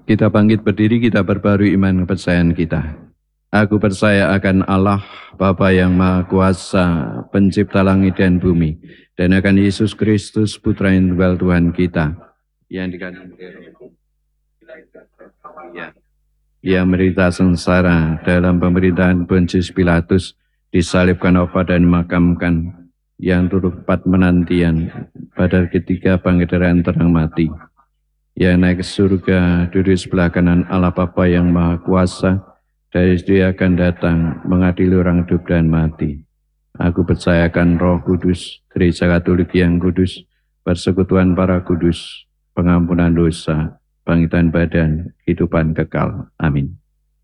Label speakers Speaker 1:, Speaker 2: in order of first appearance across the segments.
Speaker 1: Kita bangkit berdiri, kita perbarui iman kepercayaan kita. Aku percaya akan Allah, Bapa yang Maha Kuasa, pencipta langit dan bumi, dan akan Yesus Kristus, Putra yang tunggal Tuhan kita, yang dikandung dari Roh, yang menderita sengsara dalam pemerintahan Pontius Pilatus, disalibkan, wafat dan dimakamkan, yang turut tepat menantian pada ketiga bangkit dari antara mati, yang naik ke surga, duduk sebelah kanan Allah Bapa yang Maha Kuasa, dari Dia akan datang mengadili orang hidup dan mati. Aku percayakan Roh Kudus, Gereja Katolik yang kudus, persekutuan para kudus, pengampunan dosa, bangkitan badan, kehidupan kekal. Amin.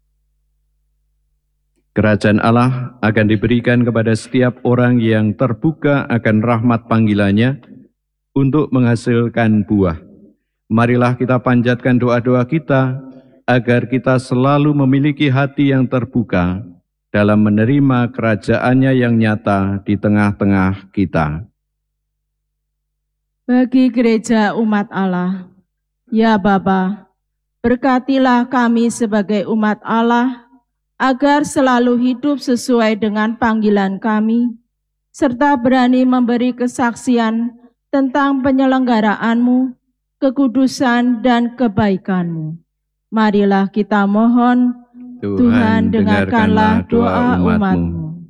Speaker 1: Kerajaan Allah akan diberikan kepada setiap orang yang terbuka akan rahmat panggilannya untuk menghasilkan buah. Marilah kita panjatkan doa-doa kita agar kita selalu memiliki hati yang terbuka dalam menerima kerajaannya yang nyata di tengah-tengah kita.
Speaker 2: Bagi gereja umat Allah, ya Bapa, berkatilah kami sebagai umat Allah, agar selalu hidup sesuai dengan panggilan kami, serta berani memberi kesaksian tentang penyelenggaraan-Mu, kekudusan dan kebaikan-Mu. Marilah kita mohon, Tuhan dengarkanlah doa umat-Mu.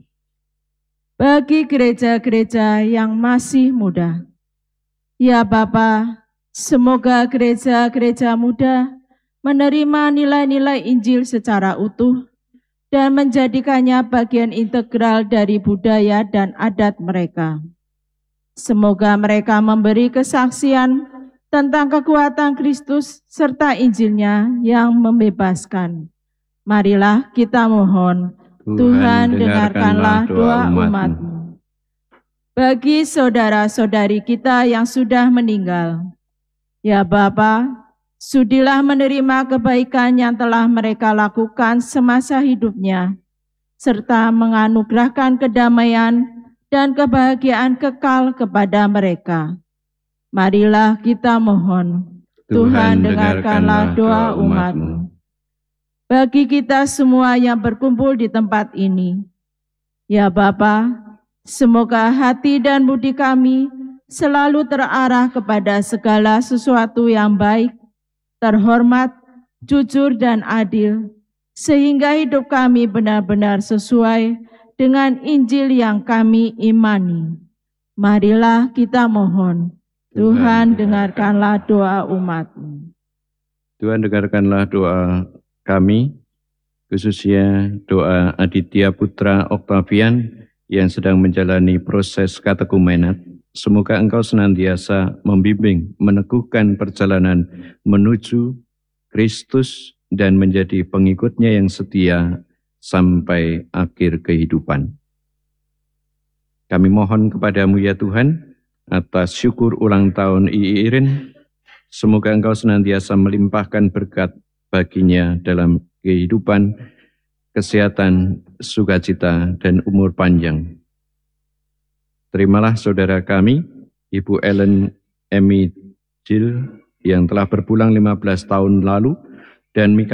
Speaker 2: Bagi gereja-gereja yang masih muda, ya Bapa, semoga gereja-gereja muda menerima nilai-nilai Injil secara utuh dan menjadikannya bagian integral dari budaya dan adat mereka. Semoga mereka memberi kesaksian tentang kekuatan Kristus serta Injilnya yang membebaskan. Marilah kita mohon, Tuhan dengarkanlah doa umat-Mu. Bagi saudara-saudari kita yang sudah meninggal, ya Bapa, sudilah menerima kebaikan yang telah mereka lakukan semasa hidupnya, serta menganugerahkan kedamaian dan kebahagiaan kekal kepada mereka. Marilah kita mohon, Tuhan dengarkanlah doa umat-Mu. Bagi kita semua yang berkumpul di tempat ini, ya Bapa, semoga hati dan budi kami selalu terarah kepada segala sesuatu yang baik, terhormat, jujur dan adil, sehingga hidup kami benar-benar sesuai dengan Injil yang kami imani. Marilah kita mohon, Tuhan dengarkanlah doa umat-Mu.
Speaker 1: Tuhan dengarkanlah doa kami, khususnya doa Aditya Putra Octavian yang sedang menjalani proses katekumenat. Semoga Engkau senantiasa membimbing, meneguhkan perjalanan menuju Kristus dan menjadi pengikutnya yang setia sampai akhir kehidupan. Kami mohon kepadamu ya Tuhan, atas syukur ulang tahun Iirin, semoga Engkau senantiasa melimpahkan berkat baginya dalam kehidupan, kesehatan, sukacita, dan umur panjang. Terimalah saudara kami, Ibu Ellen Emi Jill, yang telah berpulang 15 tahun lalu, dan